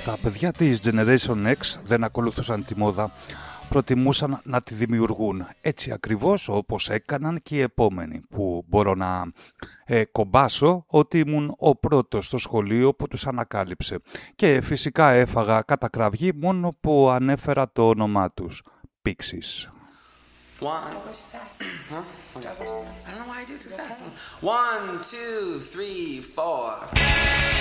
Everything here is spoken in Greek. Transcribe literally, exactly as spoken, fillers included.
Τα παιδιά της Generation X δεν ακολουθούσαν τη μόδα, προτιμούσαν να τη δημιουργούν έτσι ακριβώς όπως έκαναν και οι επόμενοι, που μπορώ να ε, κομπάσω ότι ήμουν ο πρώτος στο σχολείο που τους ανακάλυψε και φυσικά έφαγα κατά κραυγή μόνο που ανέφερα το όνομά τους, Pixies. One. Don't go too fast. Huh? Okay. Don't go too fast. I don't know why I do it too fast. One, two, three, four.